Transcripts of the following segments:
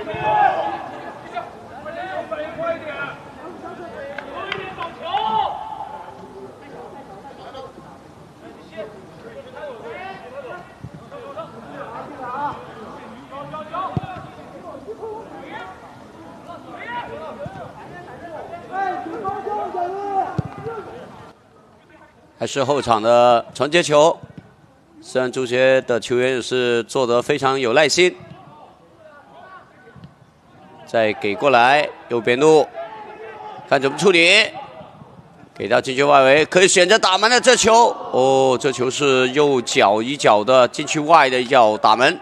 还是后场的传接球，虽然足协的球员也是做得非常有耐心。再给过来右边路，看怎么处理。给到禁区外围，可以选择打门的这球。哦，这球是右脚一脚的禁区外的一脚打门。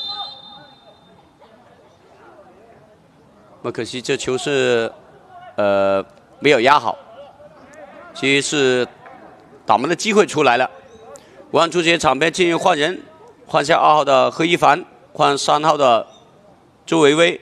那可惜这球是没有压好，其实是打门的机会出来了。武汉足协场边进行换人，换下2号的何一凡，换3号的周维威。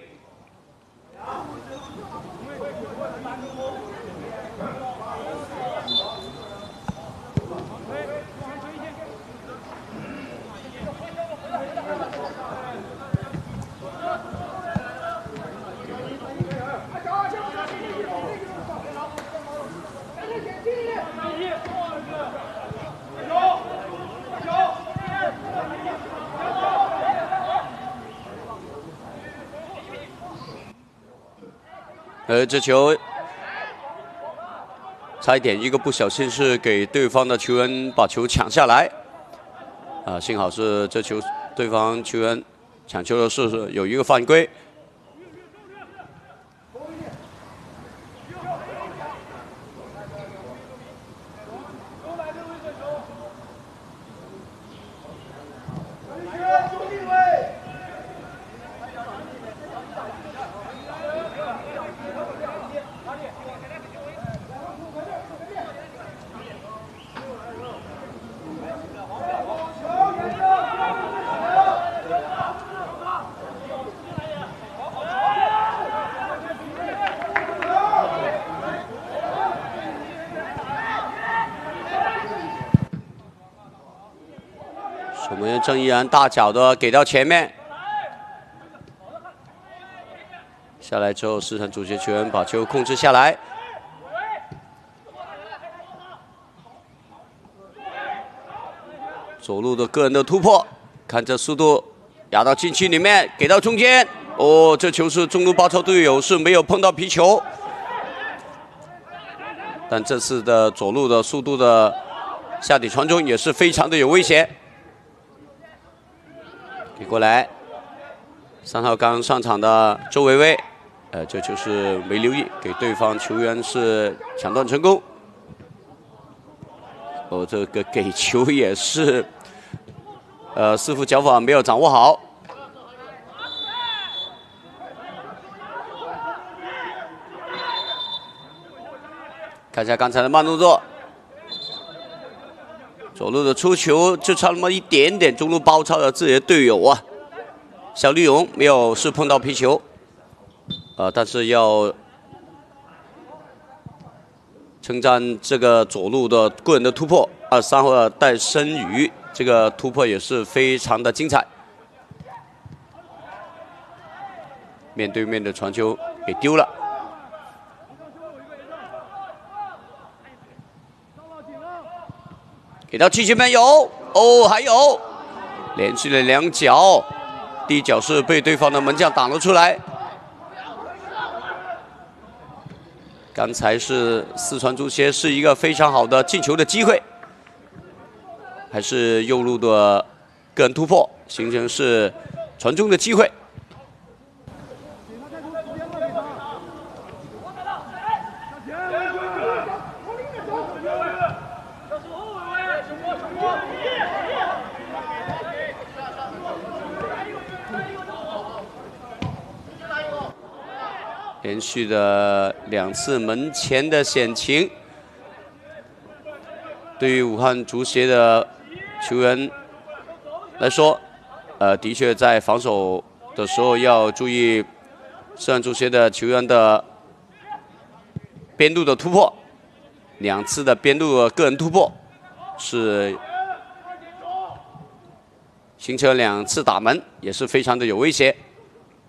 这球差一点一个不小心是给对方的球员把球抢下来，幸好是这球对方球员抢球的是有一个犯规。守门员郑依然大脚的给到前面，下来之后，四川足协球员把球控制下来。左路的个人的突破，看这速度，压到禁区里面，给到中间。哦，这球是中路包抄队友是没有碰到皮球，但这次的左路的速度的下底传中也是非常的有威胁。给过来，3号刚上场的周维维，这就是没留意，给对方球员是抢断成功。哦，这个给球也是，似乎脚法没有掌握好。看一下刚才的慢动作，左路的出球就差那么一点点，中路包抄了自己的队友啊，小绿勇没有是碰到皮球，但是要称赞这个左路的个人的突破，3号的戴申宇这个突破也是非常的精彩，面对面的传球给丢了。给到禁区边有哦，还有连续的2脚，第一脚是被对方的门将挡了出来。刚才是四川足协是一个非常好的进球的机会，还是右路的个人突破，形成是传中的机会。连续的2次门前的险情，对于武汉足协的球员来说，的确在防守的时候要注意四川足协的球员的边路的突破，2次的边路的个人突破是形成2次打门，也是非常的有威胁。